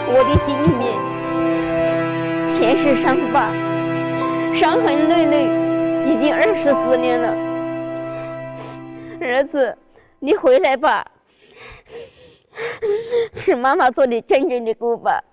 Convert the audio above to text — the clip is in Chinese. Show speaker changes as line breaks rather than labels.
我的心里面全是伤疤，伤痕累累，已经24年了。儿子，你回来吧，是妈妈做的真正的锅巴。